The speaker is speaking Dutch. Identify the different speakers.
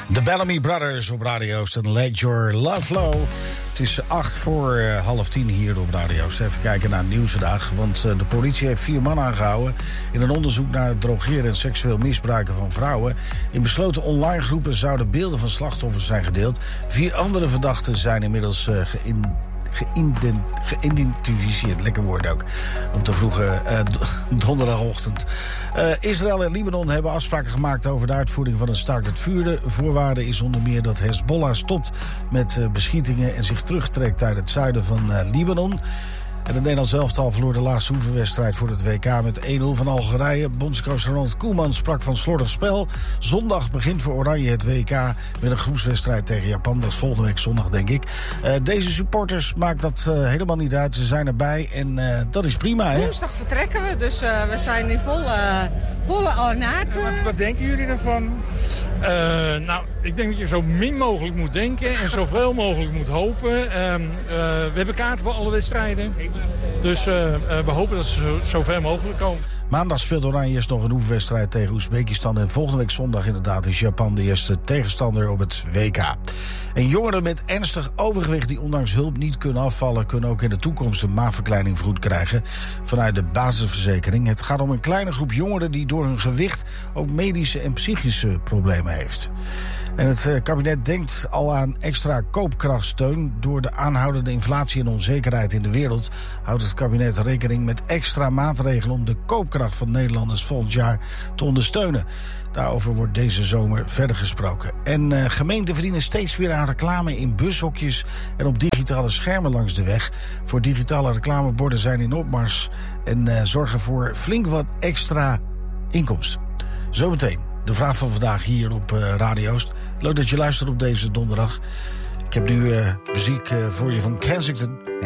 Speaker 1: De Bellamy Brothers op Radio Oost en Let Your Love Flow. Het is 9:08 hier op Radio Oost. Even kijken naar het nieuws vandaag. Want de politie heeft 4 mannen aangehouden in een onderzoek naar het drogeren en seksueel misbruiken van vrouwen. In besloten online groepen zouden beelden van slachtoffers zijn gedeeld. 4 andere verdachten zijn inmiddels geïdentificeerd. Lekker woord ook. Op de vroege donderdagochtend. Israël en Libanon hebben afspraken gemaakt over de uitvoering van een staakt het vuren. Voorwaarde is onder meer dat Hezbollah stopt met beschietingen en zich terugtrekt uit het zuiden van Libanon. En het Nederlands elftal verloor de laatste oefenwedstrijd voor het WK met 1-0 van Algerije. Bondscoach Ronald Koeman sprak van slordig spel. Zondag begint voor Oranje het WK met een groepswedstrijd tegen Japan. Dat is volgende week zondag, denk ik. Deze supporters maakt dat helemaal niet uit. Ze zijn erbij en dat is prima, hè?
Speaker 2: Woensdag vertrekken we, dus we zijn in volle ornaat.
Speaker 3: Wat denken jullie ervan? Nou, ik denk dat je zo min mogelijk moet denken en zoveel mogelijk moet hopen. We hebben kaarten voor alle wedstrijden. Dus we hopen dat ze zo ver mogelijk komen.
Speaker 1: Maandag speelt Oranje eerst nog een oefenwedstrijd tegen Oezbekistan. En volgende week zondag inderdaad is Japan de eerste tegenstander op het WK. En jongeren met ernstig overgewicht die ondanks hulp niet kunnen afvallen, kunnen ook in de toekomst een maagverkleining vergoed krijgen vanuit de basisverzekering. Het gaat om een kleine groep jongeren die door hun gewicht ook medische en psychische problemen heeft. En het kabinet denkt al aan extra koopkrachtsteun. Door de aanhoudende inflatie en onzekerheid in de wereld houdt het kabinet rekening met extra maatregelen om de koopkracht van Nederlanders volgend jaar te ondersteunen. Daarover wordt deze zomer verder gesproken. En gemeenten verdienen steeds weer aan reclame in bushokjes en op digitale schermen langs de weg. Voor digitale reclameborden zijn in opmars en zorgen voor flink wat extra inkomsten. Zometeen de vraag van vandaag hier op Radio Oost. Leuk dat je luistert op deze donderdag. Ik heb nu muziek voor je van Kensington.